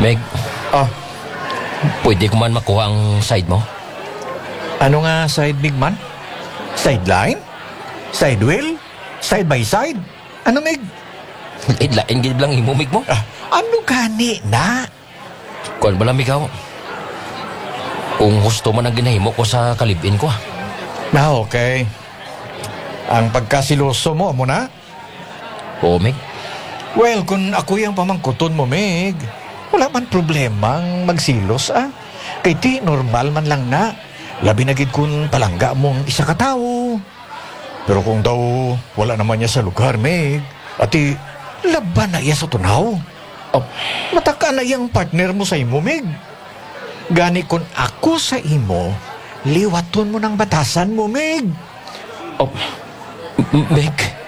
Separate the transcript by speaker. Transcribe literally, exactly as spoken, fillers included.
Speaker 1: Meg,
Speaker 2: Oh,
Speaker 1: pwede ko man makuha ang side mo?
Speaker 2: ano nga side big man? Sideline? Side wheel? Side by side? Ano, Mig?
Speaker 1: Idlain gid lang himumig mo.
Speaker 2: Ah, ano gani na?
Speaker 1: Kuan ba lang ikaw? Kung gusto man ang ginahimo ko sa kalibin ko. ah.
Speaker 2: Na okay. Ang pagkasiloso mo, mo na?
Speaker 1: Oo, Meg.
Speaker 2: Well, kung ako yung pamangkuton mo, Mig, wala man problemang magsilos, ah. Kay ti, normal man lang na. Labi na gid kung palangga mong isa ka tao. Pero kung daw wala naman niya sa lugar, Meg, ati, laban na iya sa tunaw. Oh, mataka na iyang partner mo sa imo, Meg. Gani kung ako sa imo, liwaton mo ng batasan mo, Meg.
Speaker 1: Oh, M- Meg,